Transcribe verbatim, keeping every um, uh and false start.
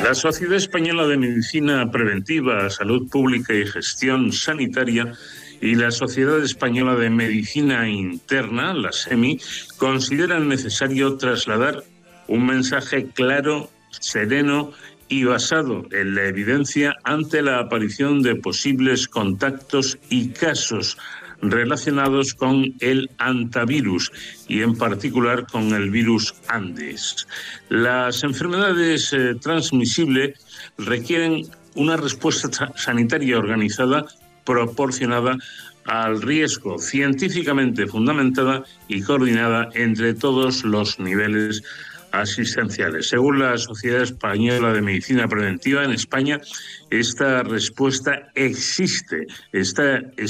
La Sociedad Española de Medicina Preventiva, Salud Pública y Gestión Sanitaria y la Sociedad Española de Medicina Interna, la SEMI, consideran necesario trasladar un mensaje claro, sereno y basado en la evidencia ante la aparición de posibles contactos y casos relacionados con el hantavirus y en particular con el virus Andes. Las enfermedades eh, transmisibles requieren una respuesta sanitaria organizada, proporcionada al riesgo, científicamente fundamentada y coordinada entre todos los niveles asistenciales. Según la Sociedad Española de Medicina Preventiva, en España esta respuesta existe, está